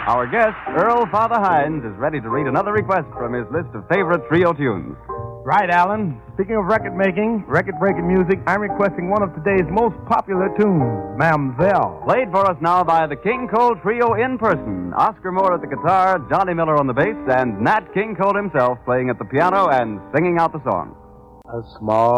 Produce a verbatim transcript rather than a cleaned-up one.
Our guest, Earl Father Hines, is ready to read another request from his list of favorite trio tunes. Right, Alan. Speaking of record making, record breaking music, I'm requesting one of today's most popular tunes, Mamselle. Played for us now by the King Cole Trio in person. Oscar Moore at the guitar, Johnny Miller on the bass, and Nat King Cole himself playing at the piano and singing out the song. A small